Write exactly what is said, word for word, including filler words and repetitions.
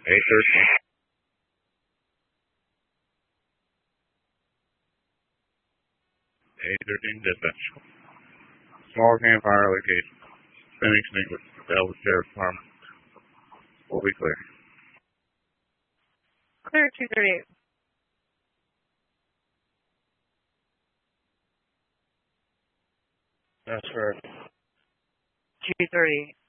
eight thirteen. eight thirteen dispatch. Small campfire location. Spinning extinguished. Delaware Sheriff's Department. Will be clear. Clear two thirty-eight. That's correct. two thirty.